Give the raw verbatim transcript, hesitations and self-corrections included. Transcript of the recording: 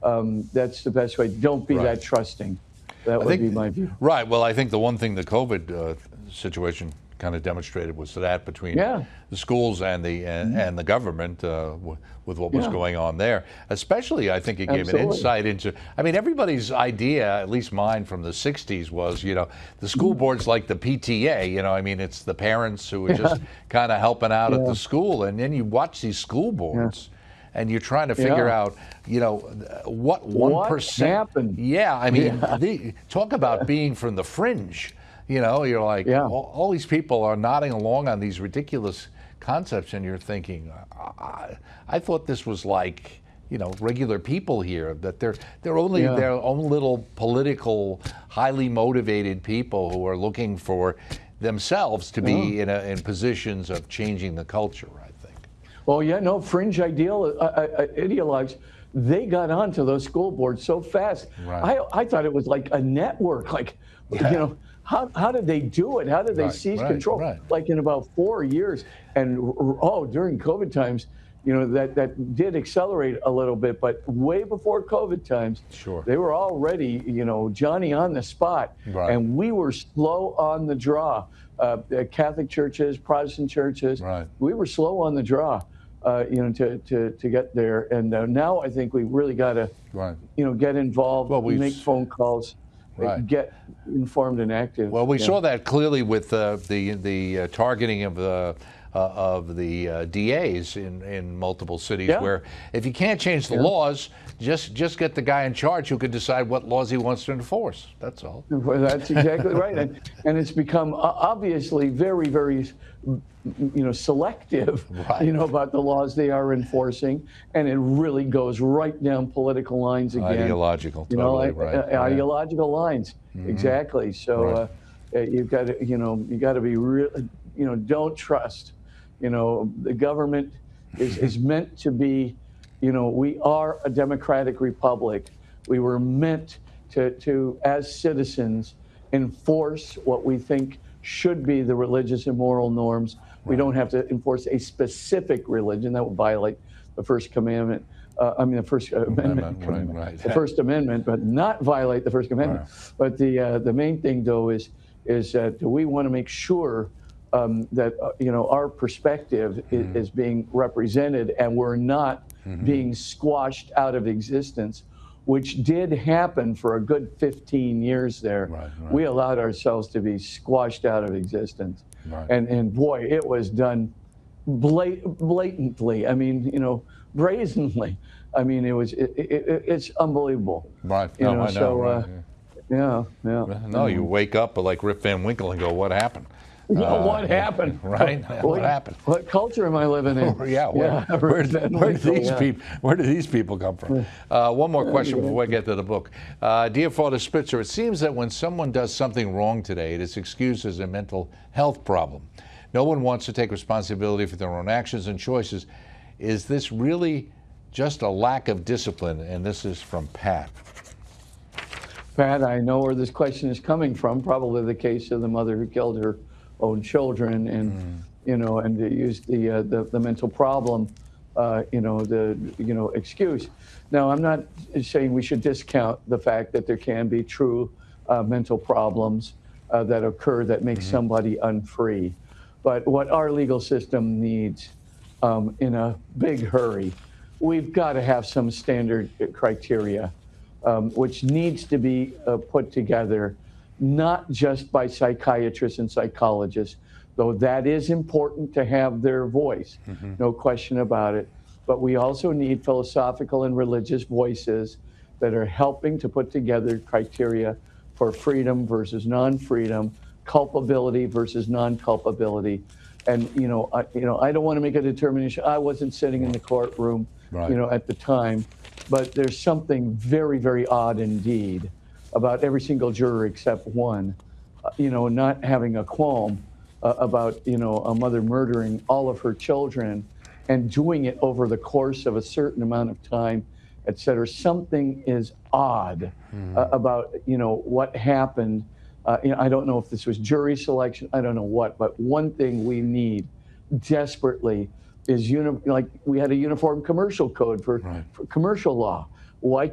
um, that's the best way. Don't be Right. that trusting. That I would think, be my view. Right. Well, I think the one thing the COVID uh, situation kind of demonstrated was that between Yeah. the schools and the and, Mhm. and the government uh, w with what was Yeah. going on there. Especially, I think it gave an Absolutely. insight into. I mean, everybody's idea, at least mine from the sixties, was you know the school Mm-hmm. board's like the P T A. You know, I mean, it's the parents who are just kind of helping out at Yeah. the school, and then you watch these school boards. And you're trying to figure Yeah. out, you know, what one What percent. happened? Yeah, I mean, Yeah. the, talk about being from the fringe. You know, you're like, Yeah. all, all these people are nodding along on these ridiculous concepts, and you're thinking, I, I thought this was like, you know, regular people here. That they're they're only Yeah. their own little political, highly motivated people who are looking for themselves to be Yeah. in a, in positions of changing the culture. I think. Well, yeah, no, fringe ideal, uh, uh, ideologues, they got onto those school boards so fast. Right. I, I thought it was like a network. Like, Yeah. you know, how, how did they do it? How did they Right, seize right, control? right. Like in about four years. And oh, during COVID times, you know, that, that did accelerate a little bit. But way before COVID times, Sure. they were already, you know, Johnny on the spot. Right. And we were slow on the draw. Uh, Catholic churches, Protestant churches, Right. we were slow on the draw. Uh, you know, to, to, to get there. And uh, now I think we really got to, Right. you know, get involved, Well, we've make s- phone calls, uh, Right. get informed and active. Well, we Yeah. saw that clearly with uh, the the uh, targeting of the uh, of the uh, D As in, in multiple cities, Yeah. where if you can't change the Yeah. laws, just just get the guy in charge who could decide what laws he wants to enforce. That's all. Well, that's exactly right. And, and it's become uh, obviously very, very, you know, selective, Right. you know, about the laws they are enforcing. And it really goes right down political lines again. Ideological, You know, totally like, right. uh, Yeah. ideological lines. Exactly. So Right. uh, uh, you've got to, you know, you got to be real, you know, don't trust. You know, the government is, is meant to be, you know, we are a democratic republic. We were meant to, to, as citizens, enforce what we think should be the religious and moral norms. We don't have to enforce a specific religion that would violate the First Commandment. Uh, I mean, the First Amendment, Amendment, right, Commandment, right. the First Amendment, but not violate the First Amendment. Right. But the uh, the main thing, though, is is that we want to make sure um, that uh, you know our perspective Mm-hmm. is, is being represented, and we're not being squashed out of existence, which did happen for a good fifteen years there. Right, right. We allowed ourselves to be squashed out of existence, Right. and and boy, it was done blat- blatantly. I mean, you know, brazenly. I mean, it was it, it, it, it's unbelievable. Right. You No, know, I know. so right, uh, yeah. yeah, yeah. No, you wake up like Rip Van Winkle and go, "What happened?" You know, Uh, what happened? Right? What happened? What culture am I living in? Yeah, where, Yeah, where, Van where do Winkle, these yeah. people where do these people come from? Uh, one more question before I get to the book. Uh, dear Father Spitzer, it seems that when someone does something wrong today, it is excused as a mental health problem. No one wants to take responsibility for their own actions and choices. Is this really just a lack of discipline? And this is from Pat. Pat, I know where this question is coming from. Probably the case of the mother who killed her own children, and Mm. you know, and to use the, uh, the the mental problem, uh, you know, the you know excuse. Now, I'm not saying we should discount the fact that there can be true uh, mental problems uh, that occur that make somebody unfree, but what our legal system needs um, in a big hurry, we've got to have some standard criteria. Um, which needs to be uh, put together, not just by psychiatrists and psychologists, though that is important to have their voice, no question about it. But we also need philosophical and religious voices that are helping to put together criteria for freedom versus non-freedom, culpability versus non-culpability. And you know, I, you know, I don't want to make a determination. I wasn't sitting in the courtroom, Right. you know, at the time. But there's something very, very odd indeed about every single juror except one, uh, you know, not having a qualm uh, about, you know, a mother murdering all of her children and doing it over the course of a certain amount of time, et cetera. Something is odd uh, about, you know, what happened. Uh, you know, I don't know if this was jury selection. I don't know what, but one thing we need desperately is uni- like we had a uniform commercial code for, Right. for commercial law. Why